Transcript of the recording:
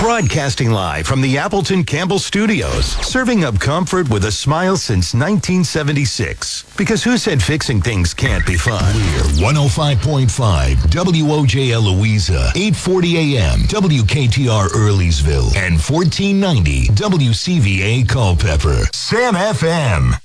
Broadcasting live from the Appleton Campbell Studios, serving up comfort with a smile since 1976. Because who said fixing things can't be fun? We're 105.5 WOJL Louisa, 840 AM WKTR Earleysville, and 1490 WCVA Culpeper. Sam FM.